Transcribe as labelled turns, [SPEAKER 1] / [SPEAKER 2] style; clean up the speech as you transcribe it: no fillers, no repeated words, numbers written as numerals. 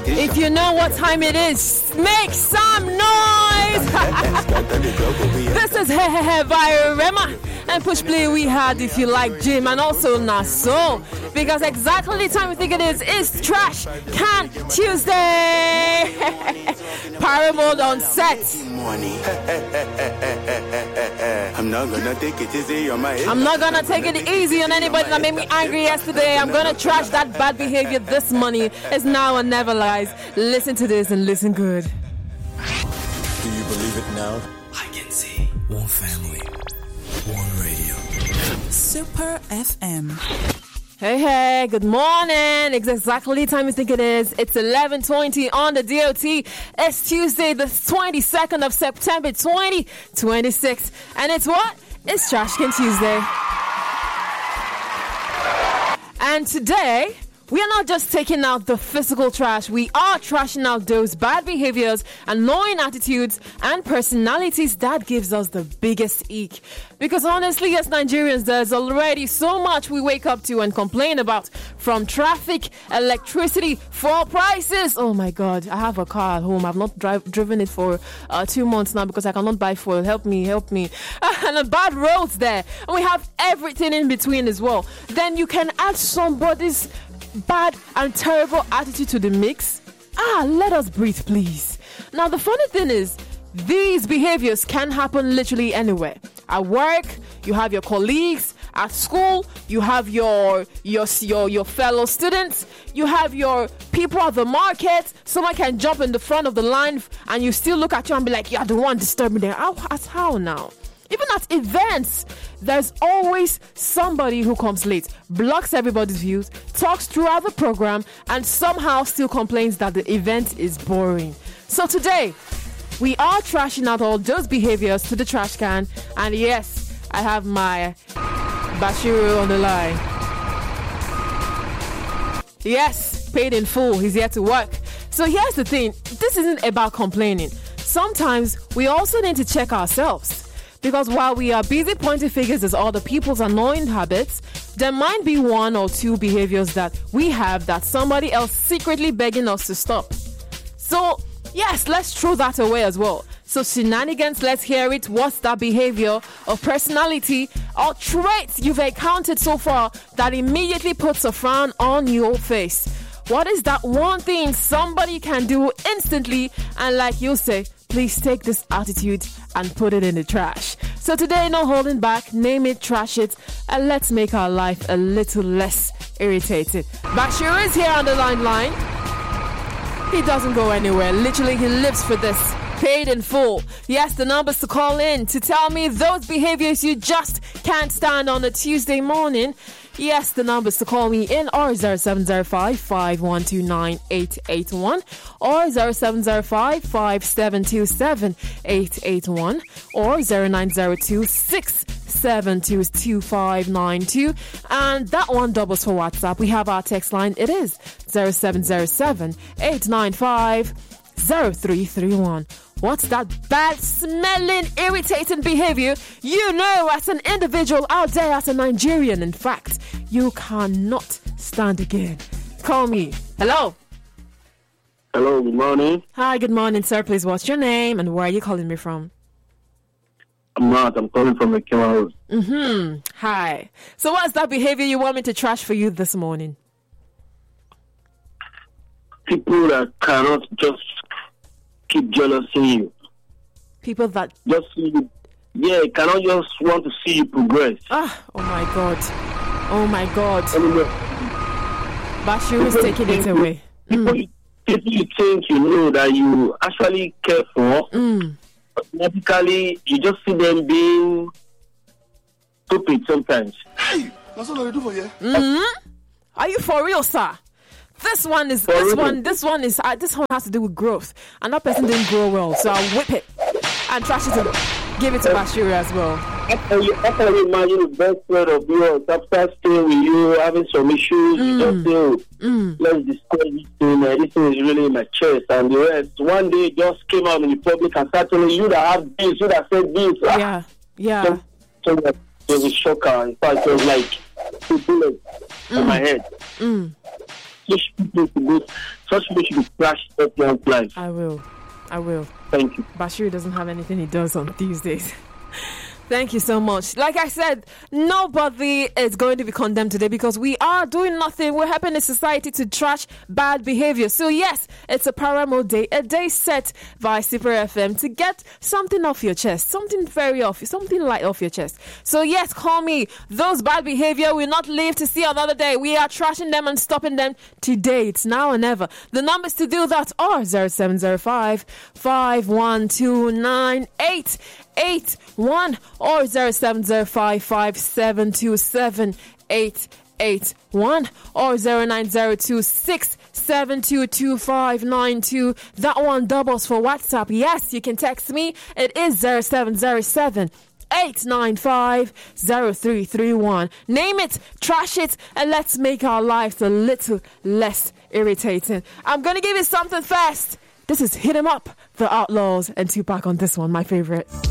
[SPEAKER 1] If you know what time it is, make some noise! This is Hey by Rema and Push Play we had if you like Jim and also Naso, because exactly the time we think it is Trash Can Tuesday. Paramount on set. I'm not gonna take it easy on my head. I'm not gonna take it easy on anybody that made me angry yesterday. I'm gonna trash that bad behavior this morning. It's now or never lies. Listen to this and listen good.
[SPEAKER 2] Do you believe it now?
[SPEAKER 3] I can see. One family, one radio. Super FM.
[SPEAKER 1] Hey, good morning. It's exactly the time you think it is. It's 11:20 on the DOT. It's Tuesday, the 22nd of September, 2026. And it's what? It's Trash Can Tuesday. And today, we are not just taking out the physical trash. We are trashing out those bad behaviors, annoying attitudes, and personalities that gives us the biggest ick. Because honestly, as Nigerians, there's already so much we wake up to and complain about. From traffic, electricity, fuel prices. Oh my God, I have a car at home. I've not driven it for 2 months now because I cannot buy fuel. Help me. And the bad roads there. And we have everything in between as well. Then you can add somebody's bad and terrible attitude to the mix. Let us breathe, please. Now, the funny thing is, these behaviors can happen literally anywhere. At work, you have your colleagues. At school, you have your fellow students. You have your people at the market. Someone can jump in the front of the line and you still look at you and be like, "You're the one disturbing there." How now? Even at events, there's always somebody who comes late, blocks everybody's views, talks throughout the program, and somehow still complains that the event is boring. So today, we are trashing out all those behaviors to the trash can. And yes, I have my Bashiru on the line. Yes, paid in full. He's here to work. So here's the thing. This isn't about complaining. Sometimes we also need to check ourselves. Because while we are busy pointing fingers at other people's annoying habits, there might be one or two behaviors that we have that somebody else secretly begging us to stop. So, yes, let's throw that away as well. So shenanigans, let's hear it. What's that behavior or personality or trait you've encountered so far that immediately puts a frown on your face? What is that one thing somebody can do instantly and, like you say, please take this attitude and put it in the trash? So today, no holding back, name it, trash it, and let's make our life a little less irritated. Bashir is here on the line. He doesn't go anywhere. Literally, he lives for this. Paid in full. Yes, the numbers to call in to tell me those behaviors you just can't stand on a Tuesday morning. Yes, the numbers to call me in are 0705-5129-881 or 0705-5727-881 or 0902-672-2592. And that one doubles for WhatsApp. We have our text line. It is 0707-895-0331. What's that bad, smelling, irritating behavior you know as an individual out there, as a Nigerian, in fact, you cannot stand again? Call me. Hello.
[SPEAKER 4] Hello, good morning.
[SPEAKER 1] Hi, good morning, sir. Please, what's your name and where are you calling me from?
[SPEAKER 4] I'm calling from Ekema Road.
[SPEAKER 1] Hi. So what's that behavior you want me to trash for you this morning?
[SPEAKER 4] People that cannot just keep jealousing you.
[SPEAKER 1] People that
[SPEAKER 4] just see you, cannot just want to see you progress.
[SPEAKER 1] Oh my God. Bashir is taking it away.
[SPEAKER 4] People you think you know that you actually care for, automatically you just see them being stupid sometimes.
[SPEAKER 2] Hey, that's what I do for you.
[SPEAKER 1] Are you for real, sir? This one has to do with growth, and that person didn't grow well, so I'll whip it and trash it and give it to Bashir as well.
[SPEAKER 4] After you imagine the best friend of yours, after staying with you, having some issues, you just say, let's discuss this thing. This thing is really in my chest, and the rest. One day, just came out in the public and started telling you that have this, you that said this.
[SPEAKER 1] Yeah.
[SPEAKER 4] So it was a shocker. In fact, it was like 2 bullets on my head. such people should be crashed off young life.
[SPEAKER 1] I will.
[SPEAKER 4] Thank you.
[SPEAKER 1] Bashir doesn't have anything he does on Tuesdays. Thank you so much. Like I said, nobody is going to be condemned today because we are doing nothing. We're helping the society to trash bad behavior. So yes, it's a Paramo Day, a day set by Super FM to get something off your chest, something light off your chest. So yes, call me. Those bad behavior will not live to see another day. We are trashing them and stopping them today. It's now or never. The numbers to do that are 0705 5129881 or 0705572781 or 090267222592. That one doubles for WhatsApp. Yes, you can text me. It is 0707 895-0331. Name it, trash it, and let's make our lives a little less irritating. I'm gonna give you something fast. This is Hit 'Em Up, The Outlaws, and Tupac on this one, my favorite.